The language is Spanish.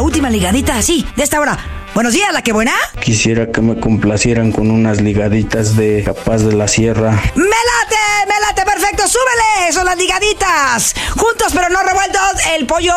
última ligadita así, de esta hora. Buenos días, ¿la que buena? Quisiera que me complacieran con unas ligaditas de Capaz de la Sierra. ¡Me late! ¡Perfecto! ¡Súbele! Son las ligaditas. Juntos pero no revueltos, el pollo